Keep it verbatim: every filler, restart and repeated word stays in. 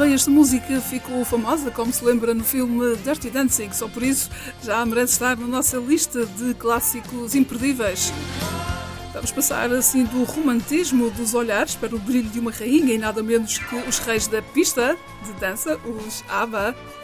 bem, esta música ficou famosa, como se lembra no filme Dirty Dancing, só por isso já merece estar na nossa lista de clássicos imperdíveis. Vamos passar assim do romantismo dos olhares para o brilho de uma rainha e nada menos que os reis da pista de dança, os ABBA.